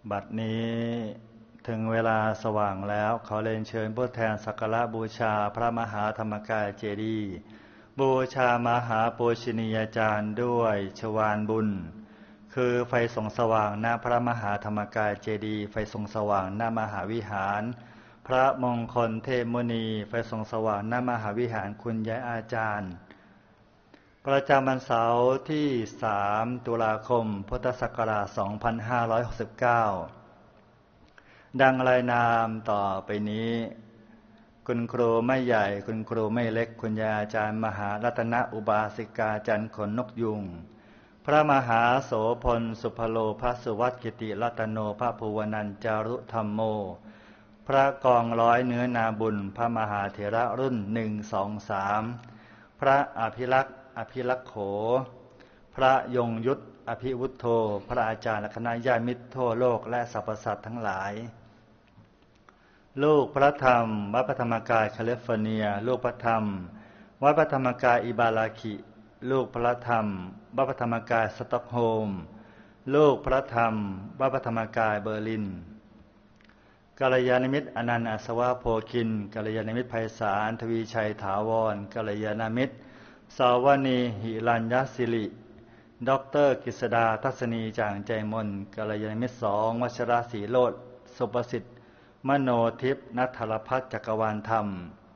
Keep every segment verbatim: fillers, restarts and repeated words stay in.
บัดนี้ถึงเวลาสว่างแล้วขอเรียนเชิญผู้แทนสักการะบูชาพระมหาธรรมกายเจดีย์บูชามหาปูชนียาจารย์ด้วยชวาลบุญคือไฟส่องสว่างณพระมหาธรรมกายเจดีย์ไฟส่องสว่างณมหาวิหารพระมงคลเทพมุนีไฟส่องสว่างณมหาวิหารคุณยายอาจารย์ประจำวันเสาร์ที่สามตุลาคมพุทธศักราชสองพันห้าร้อยหกสิบเก้าดังรายนามต่อไปนี้คุณครูไม่ใหญ่คุณครูไม่เล็กคุณยายอาจารย์มหารัตนอุบาสิกาจันทร์ขนนกยุงพระมหาโสพลสุภโลพระสุวัตกิติรัตโนพระภูวนันจารุธรรมโมพระกองร้อยเนื้อนาบุญพระมหาเถระรุ่นหนึ่งสองสามพระอภิรักษ์อภิรักษ์โขพระยงยุทธอภิวุฒโธพระอาจารย์และคณะญาติมิตรทั่วโลกและสรรพสัตว์ทั้งหลายลูกพระธรรมวัดพระธรรมกายแคลิฟอร์เนียลูกพระธรรมวัดพระธรรมกายอิบาราคิลูกพระธรรมวัดพระธรรมกายสต็อกโฮล์มลูกพระธรรมวัดพระธรรมกายเบอร์ลินกัลยาณมิตรอนันต์อัศวะโพคินกัลยาณมิตรไพศาลทวีชัยถาวรกัลยาณมิตรสาวณีหิรัญญศิริด็อกเตอร์กฤษดาทัศนีจ่างใจมนกัลยาณมิตรสองวชรศรีโลดสุประสิทธิ์มโนทิพย์นัทธรพัฒน์จักรวาลธรรม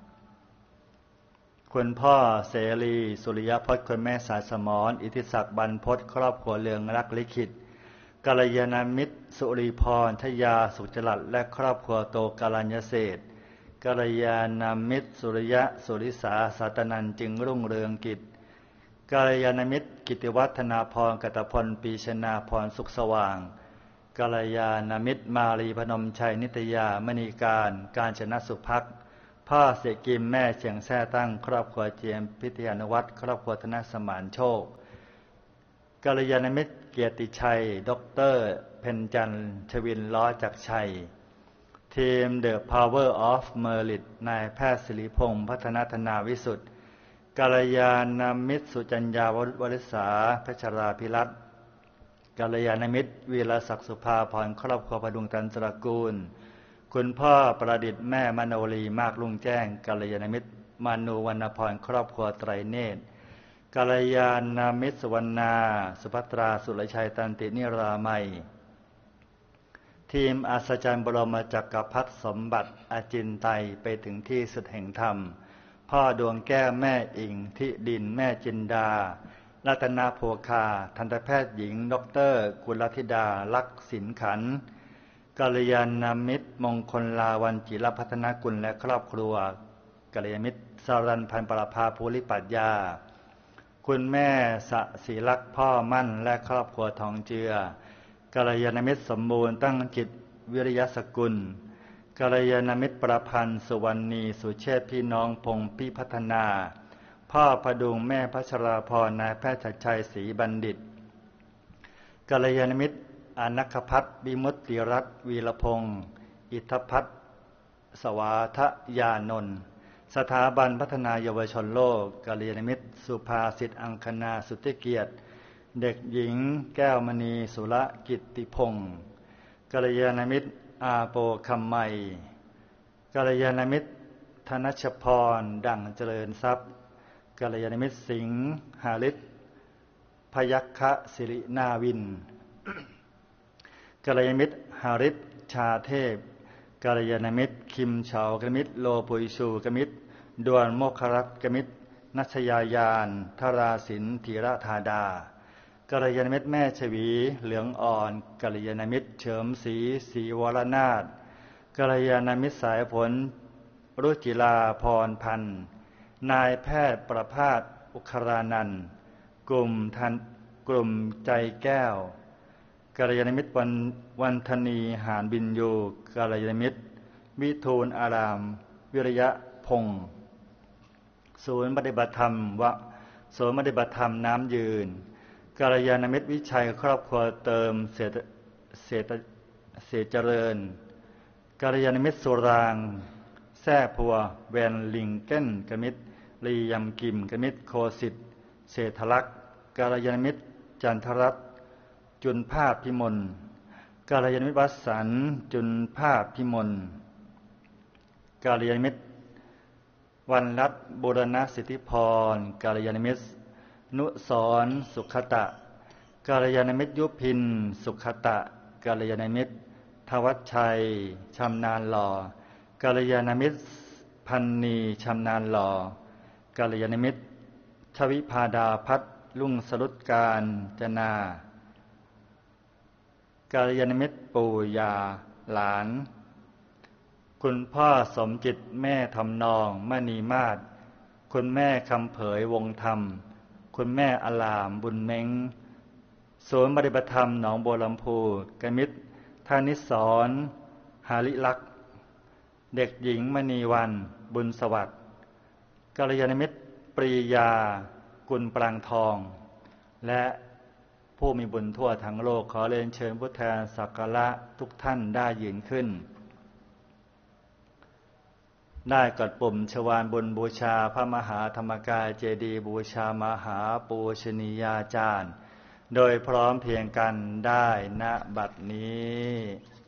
คุณพ่อเสรีสุริยพจน์คุณแม่สายสมรอิทธิศักดิ์บรรพตครอบครัวเรืองรักลิขิตกัลยาณมิตรสุริพรทยาสุขจรัสและครอบครัวโตกัลยเศรษฐ์กัลยาณมิตรสุริยะสุริสาสัตนันจึงรุ่งเรืองกิจกัลยาณมิตรกิติวัฒนาพรกัตพลปีชนาพรสุขสว่างกัลยาณมิตรมาลีพนมชัยนิตยามณีการการชนะสุภักดิ์พ่อเสกิมแม่เฉียงแท้ตั้งครอบครัวเจียมพิทยานวัฒน์ครอบครัวธนสมานโชคกัลยาณมิตรเกียรติชัยด็อกเตอร์เพ็ญจันทร์ชวินล้อจักรชัยทีม The Power of Merit นายแพทย์ศิริพงษ์พัฒนาธนาวิสุทธิ์กัลยาณมิตรสุจัญญาวริษาเพชราภิรัตน์กัลยาณมิตรวีรศักดิ์สุภาพรครอบครัวพดุงตันตระกูลคุณพ่อประดิษฐ์แม่มโนรีมากลุงแจ้งกัลยาณมิตรมานูวรรณพรครอบครัวไตรเนตรกัลยาณมิตรสุวรรณาสุภัตราสุรชัยตันตินิรามัยทีมอัศจรรย์บรมจักรพรรดิสมบัติอาจินไตยไปถึงที่สุดแห่งธรรมพ่อดวงแก้วแม่อิงทิดินแม่จินดารัตนาโภคาทันตแพทย์หญิงดรกุลธิดาลักษณ์สินขันธ์กัลยาณมิตรมงคลลาวันจิรพัฒนกุลและครอบครัวกัลยาณมิตรสรัญพันธ์ปราภาภูริปัญญาคุณแม่สศิลักษ์พ่อมั่นและครอบครัวทองเจือกัลยาณมิตรสมบูรณ์ตั้งจิตวิริยสกุลกัลยาณมิตรประพันธ์สุวรรณีสุเชษฐ์พี่น้องพงษ์พิพัฒนาพ่อพดุงแม่พัชราพรนายแพทย์ชัดชัยศรีบัณฑิตกัลยาณมิตรอนัคพัฒน์วิมุตติรัตน์วีรพงศ์อิทธพัฒน์สวาทยานนท์สถาบันพัฒนาเยาวชนโลกกัลยาณมิตรสุภาสิทธิ์อังคณาสุทธิเกียรติเด็กหญิงแก้วมณีสุรกิตติพงศ์กัลยาณมิตรอาโปคำไมกัลยาณมิตรธนชพรดั่งเจริญทรัพย์กัลยาณมิตรสิงห์หาฤทธิ์พยัคฆสิรินาวินกัลยาณมิตรหาฤทธิ์ชาเทพกัลยาณมิตรคิมเฉากัลยาณมิตรโลปุยชูกัลยาณมิตรดวนโมครัตน์กัลยาณมิตรนัชยายานธราสินธีรธาดากัลยาณมิตรแม่ชวีเหลืองอ่อนกัลยาณมิตรเฉิมศรีศรีวรนาถกัลยาณมิตรสายผลรุจิลาพรพันธ์นายแพทย์ประภาสอุครานันท์กลุ่มทันกลุ่มใจแก้วกัลยาณมิตรวันวันธนีหานบินยูกัลยาณมิตรวิทูลอารามวิริยะพงศ์ศูนย์ปฏิบัติธรรมวะศูนย์ปฏิบัติธรรมน้ำยืนกัลยาณมิตรวิชัยครอบครัวเติมเศรษฐเศรษฐเศรษฐเจริญกัลยาณมิตรสุรางแท้พัวแวนลิงเก้นกัลยาณมิตรลียำกิมกัลยาณมิตรโคสิทธิ์เศรษฐลักษณ์กัลยาณมิตรจันทรัตน์จุนภาพพิมลกาลยาณมิตรวสันต์จุนภาพพิมลกาลยาณมิตรวันรัตน์บูรณสิทธิพรกาลยาณมิตรนุสรณ์สุขตะกาลยาณมิตรยุพินสุขตะกาลยาณมิตรทวัชชัยชำนาญหล่อกาลยาณมิตรพันนีชำนาญหล่อกาลยาณมิตรชวิภาดาพัฒน์ลุ่งสรุตการจนากาลยาณมิตรปู่ย่าหลานคุณพ่อสมจิตแม่ทำนองมณีมาศคุณแม่คำเผยวงธรรมคุณแม่อลามบุญเม้งศูนย์ปฏิบัติธรรมหนองบัวลำพูกมิตรธานิสรหาริลักษณ์เด็กหญิงมณีวันบุญสวัสดิ์กัลยาณมิตรปรียากุลปรางทองและผู้มีบุญทั่วทั้งโลกขอเรียนเชิญผู้แทนสักการะทุกท่านได้ยืนขึ้นได้กดปุ่มชวานบุญบูชาพระมหาธรรมกายเจดีย์บูชามหาปูชนียาจารย์โดยพร้อมเพรียงกันได้ณบัดนี้